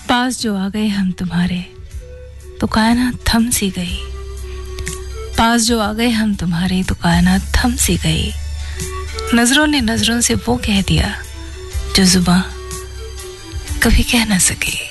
पास जो आ गए हम तुम्हारे तो कायनात थम सी गई। पास जो आ गए हम तुम्हारे तो कायनात थम सी गई। नजरों ने नजरों से वो कह दिया जो जुबां कभी कह ना सकी।